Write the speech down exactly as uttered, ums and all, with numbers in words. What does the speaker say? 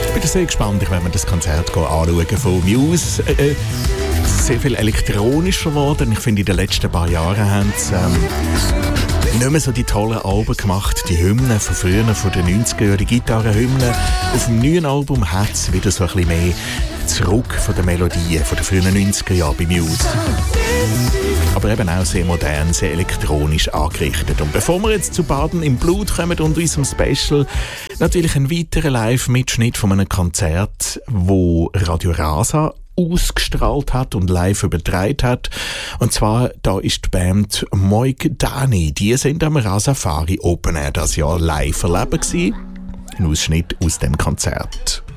Ich bin sehr gespannt, ich werde mir das Konzert anschauen von Muse. Äh, sehr viel elektronischer geworden. Ich finde, in den letzten paar Jahren haben sie ähm, nicht mehr so die tollen Alben gemacht. Die Hymnen von früher, von den neunziger Jahren, die Gitarrenhymnen. Auf dem neuen Album hat es wieder so ein bisschen mehr zurück von den Melodien von den frühen neunziger Jahren bei Muse. Aber eben auch sehr modern, sehr elektronisch angerichtet. Und bevor wir jetzt zu Baden im Blut kommen und unserem Special, natürlich ein weiterer Live-Mitschnitt von einem Konzert, wo Radio Rasa ausgestrahlt hat und live übertragen hat. Und zwar, da ist die Band Moik Dani. Die sind am Rasafari Open Air das Jahr live erleben gewesen. Ein Ausschnitt aus dem Konzert.